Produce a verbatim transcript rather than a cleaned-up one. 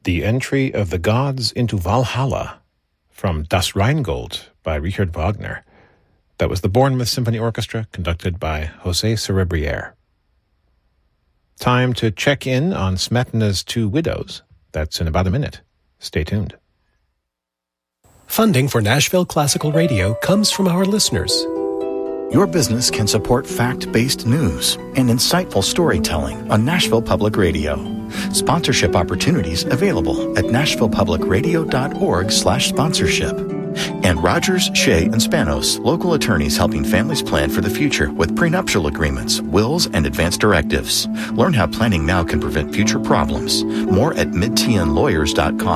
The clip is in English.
The Entry of the Gods into Valhalla from Das Rheingold by Richard Wagner. That was the Bournemouth Symphony Orchestra, conducted by José Cerebriere. Time to check in on Smetana's Two Widows. That's in about a minute. Stay tuned. Funding for Nashville Classical Radio comes from our listeners. Your business can support fact-based news and insightful storytelling on Nashville Public Radio. Sponsorship opportunities available at nashville public radio dot org slash sponsorship. And Rogers, Shea, and Spanos, local attorneys helping families plan for the future with prenuptial agreements, wills, and advance directives. Learn how planning now can prevent future problems. More at mid t n lawyers dot com.